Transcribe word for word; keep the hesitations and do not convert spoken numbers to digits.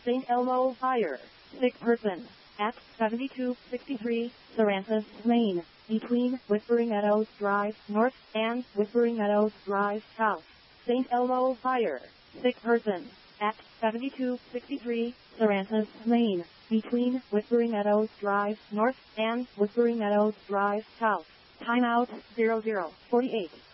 Saint Elmo Fire. Sick person. At seventy-two sixty-three, Ceranthus Lane, between Whispering Meadows Drive North and Whispering Meadows Drive South. Saint Elmo Fire. Sick person. At seventy-two sixty-three, Ceranthus Lane, between Whispering Meadows Drive North and Whispering Meadows Drive South. Timeout zero zero forty-eight.